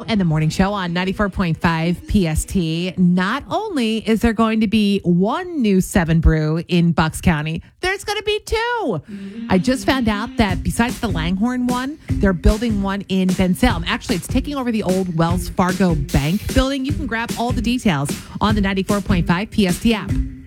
and the morning show on 94.5 PST. Not only is there going to be one new 7 Brew in Bucks County, there's going to be 2. I just found out that besides the Langhorne one, they're building one in Bensalem. Actually, it's taking over the old Wells Fargo Bank building. You can grab all the details on the 94.5 PST app.